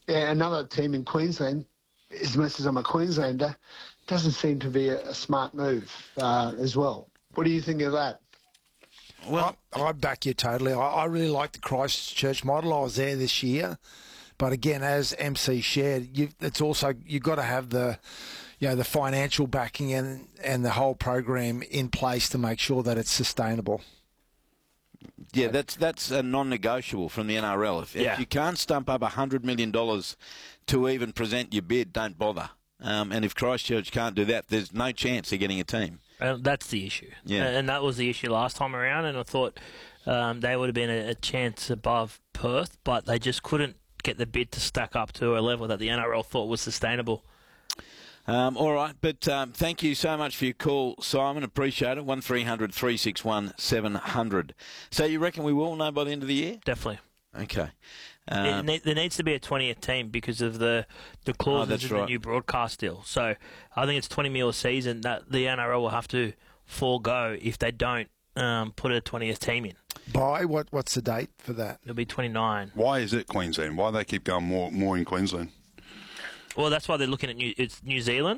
Yeah, another team in Queensland, as much as I'm a Queenslander, doesn't seem to be a smart move as well. What do you think of that? Well, I back you totally. I really like the Christchurch model. I was there this year. But again, as MC shared, it's also you've got to have the financial backing and the whole program in place to make sure that it's sustainable. Yeah, that's a non-negotiable from the NRL. If you can't stump up $100 million to even present your bid, don't bother. And if Christchurch can't do that, there's no chance they're getting a team. That's the issue. Yeah. And that was the issue last time around, and I thought they would have been a chance above Perth, but they just couldn't get the bid to stack up to a level that the NRL thought was sustainable. All right, but thank you so much for your call, Simon. Appreciate it. 1300 361 700. So you reckon we will know by the end of the year? Definitely. Okay. There needs to be a 20th team because of the clauses in the new broadcast deal. So I think it's 20 mil a season that the NRL will have to forego if they don't put a 20th team in. What's the date for that? It'll be 29. Why is it Queensland? Why do they keep going more in Queensland? Well, that's why they're looking at New Zealand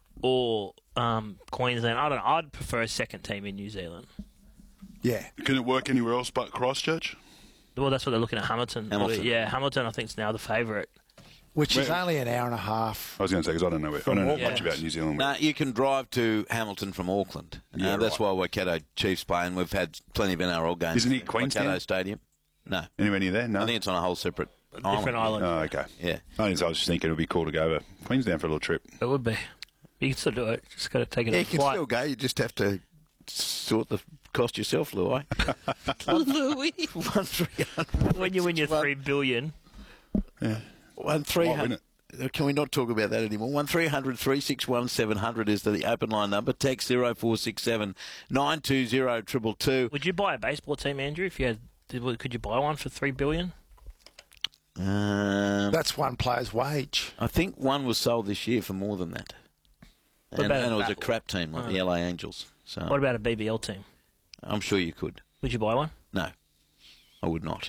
or Queensland. I don't know. I'd prefer a second team in New Zealand. Yeah. Can it work anywhere else but Christchurch? Well, that's what they're looking at Hamilton. Yeah, Hamilton I think is now the favourite. Which is only an hour and a half. I was going to say, because I don't know much about New Zealand. No, you can drive to Hamilton from Auckland. That's why Waikato Chiefs play, and we've had plenty of NRL games. Isn't it Queenstown? Waikato Stadium? No. Anywhere near there? No. I think it's on a whole separate different island. Oh, okay. Yeah. I was just thinking it would be cool to go over Queenstown for a little trip. It would be. You can still do it. Just got to take it. Yeah, you can still go. You just have to sort the cost yourself, Louis. Louis. When you win your $3 billion. Yeah. 1300. Can we not talk about that anymore? 1300 361 700 is the open line number. Text 0467 920 222. Would you buy a baseball team, Andrew? If you had, could you buy one for $3 billion? That's one player's wage. I think one was sold this year for more than that. And it was a crap team like the LA Angels. So what about a BBL team? I'm sure you could. Would you buy one? No, I would not.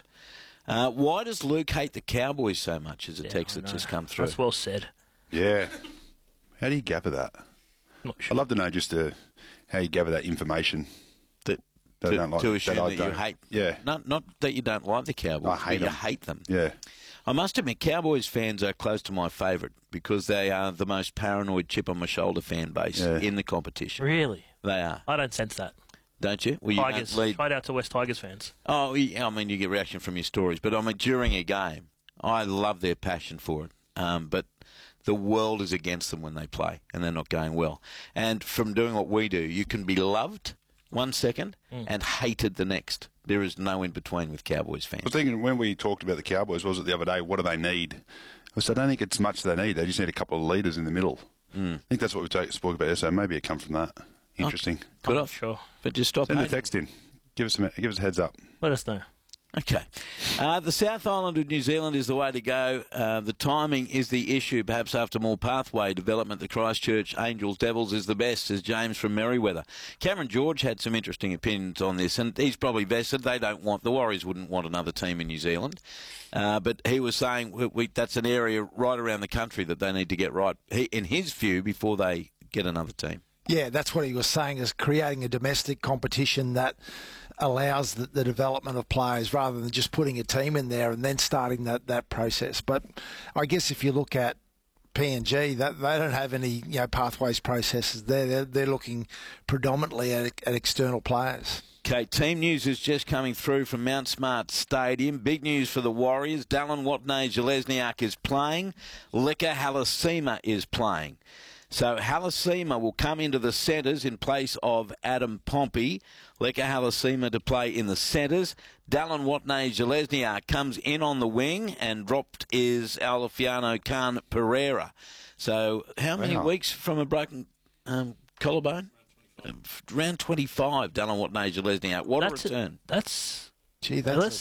Why does Luke hate the Cowboys so much as a text that's just come through? That's well said. Yeah. How do you gather that? Not sure. I'd love to know just how you gather that information. To assume that you hate. Yeah. Not that you don't like the Cowboys, but you hate them. Yeah. I must admit, Cowboys fans are close to my favourite because they are the most paranoid chip-on-my-shoulder fan base in the competition. Really? They are. I don't sense that. Don't you? Well, Tigers. Shout out to West Tigers fans. Oh, yeah, I mean, you get reaction from your stories. But, I mean, during a game, I love their passion for it. But the world is against them when they play and they're not going well. And from doing what we do, you can be loved 1 second and hated the next. There is no in between with Cowboys fans. I was thinking when we talked about the Cowboys, was it the other day, what do they need? I said, I don't think it's much they need. They just need a couple of leaders in the middle. I think that's what we spoke about yesterday. Maybe it come from that. Interesting. Good I'm sure. But just stop Send the text in. Give us a heads up. Let us know. Okay. The South Island of New Zealand is the way to go. The timing is the issue. Perhaps after more pathway development, the Christchurch Angels Devils is the best, says James from Merriweather. Cameron George had some interesting opinions on this, and he's probably vested. The Warriors wouldn't want another team in New Zealand. But he was saying that's an area right around the country that they need to get right, in his view, before they get another team. Yeah, that's what he was saying, is creating a domestic competition that allows the development of players rather than just putting a team in there and then starting that process. But I guess if you look at PNG, that they don't have any pathways processes there. They're looking predominantly at external players. Okay, team news is just coming through from Mount Smart Stadium. Big news for the Warriors. Dallin Watene-Zelezniak is playing. Leka Halasima is playing. So Halasima will come into the centres in place of Adam Pompey. Leka Halasima to play in the centres. Dallin Watene-Zelezniak comes in on the wing, and dropped is Alfiano Khan Pereira. So how many weeks from a broken collarbone? Round 25, Dallin Watene-Zelezniak. What a return. That's... Gee,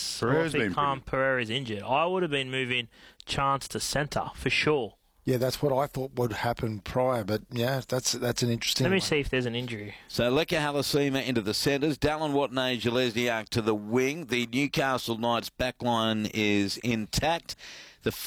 Khan Pereira's injured. I would have been moving Chance to centre, for sure. Yeah, that's what I thought would happen prior, but yeah, that's an interesting Let me one. see if there's an injury. So Leka Halasima into the centres, Dallin Watene-Zelezniak to the wing. The Newcastle Knights backline is intact. The